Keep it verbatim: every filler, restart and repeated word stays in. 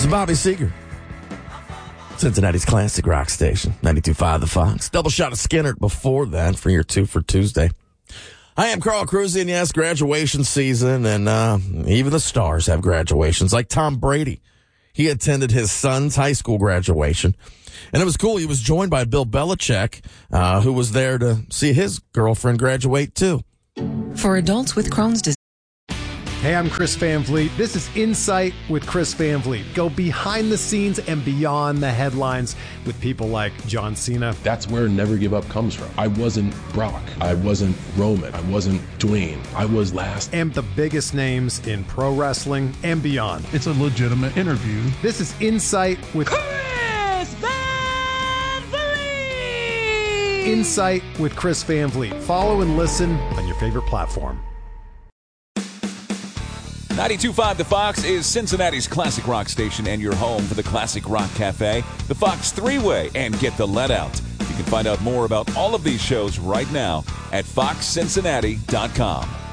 It's Bobby Seeger. Cincinnati's classic rock station, ninety-two point five The Fox. Double shot of Skinner before that for your two for Tuesday. I am Carl Cruzy, and yes, graduation season, and uh, even the stars have graduations, like Tom Brady. He attended his son's high school graduation, and it was cool. He was joined by Bill Belichick, uh, who was there to see his girlfriend graduate, too. For adults with Crohn's disease. Hey, I'm Chris Van Vliet. This is Insight with Chris Van Vliet. Go behind the scenes and beyond the headlines with people like John Cena. That's where Never Give Up comes from. I wasn't Brock. I wasn't Roman. I wasn't Dwayne. I was last. And the biggest names in pro wrestling and beyond. It's a legitimate interview. This is Insight with Chris Van Vliet. Insight with Chris Van Vliet. Follow and listen on your favorite platform. ninety-two point five The Fox is Cincinnati's classic rock station and your home for the Classic Rock Cafe, the Fox Three-Way, and Get the Let Out. You can find out more about all of these shows right now at fox cincinnati dot com.